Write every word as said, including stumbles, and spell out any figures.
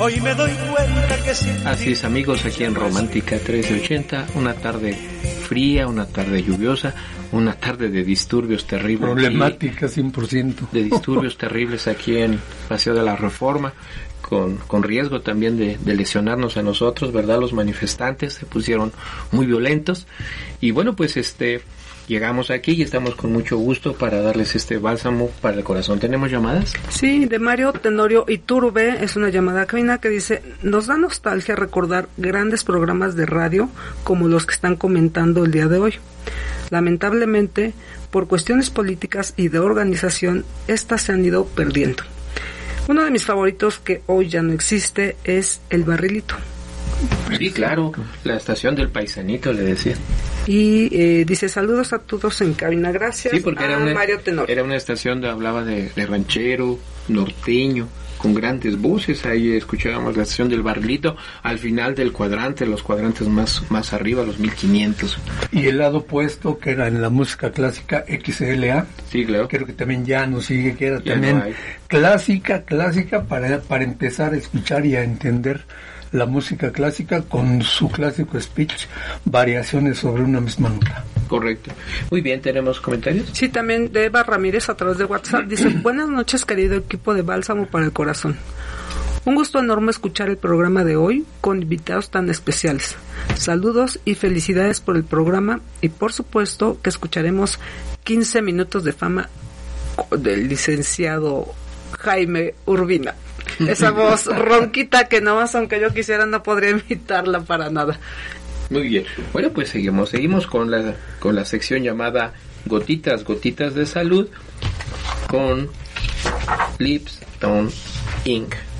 Hoy me doy cuenta que sí. Así es, amigos, aquí en Romántica trece ochenta, una tarde fría, una tarde lluviosa, una tarde de disturbios terribles. Problemática cien por ciento. De disturbios terribles aquí en Paseo de la Reforma, con, con riesgo también de, de lesionarnos a nosotros, ¿verdad? Los manifestantes se pusieron muy violentos y bueno, pues este... llegamos aquí y estamos con mucho gusto para darles este bálsamo para el corazón. ¿Tenemos llamadas? Sí, de Mario Tenorio Iturbe, es una llamada cabina que dice: nos da nostalgia recordar grandes programas de radio como los que están comentando el día de hoy. Lamentablemente, por cuestiones políticas y de organización, estas se han ido perdiendo. Uno de mis favoritos que hoy ya no existe es El Barrilito. Sí, claro, la estación del Paisanito, le decía. Y eh, dice: saludos a todos en cabina, gracias. Sí, porque era una, Mario Tenorio. Era una estación donde hablaba de, de ranchero, norteño, con grandes voces. Ahí escuchábamos la estación del Barrilito al final del cuadrante, los cuadrantes más, más arriba, los mil quinientos. Y el lado opuesto, que era en la música clásica, X L A. Sí, claro. Creo que también ya no sigue, que era Ya también no hay. clásica, clásica para, para empezar a escuchar y a entender la música clásica con su clásico speech, variaciones sobre una misma nota. Correcto. Muy bien, ¿tenemos comentarios? Sí, también de Eva Ramírez a través de WhatsApp. Dice: buenas noches, querido equipo de Bálsamo para el Corazón. Un gusto enorme escuchar el programa de hoy con invitados tan especiales. Saludos y felicidades por el programa y por supuesto que escucharemos quince minutos de fama del licenciado Jaime Urbina. Esa voz ronquita que nomás aunque yo quisiera no podría imitarla para nada. Muy bien. Bueno, pues seguimos, seguimos con la con la sección llamada Gotitas, Gotitas de Salud con Lipstone incorporated.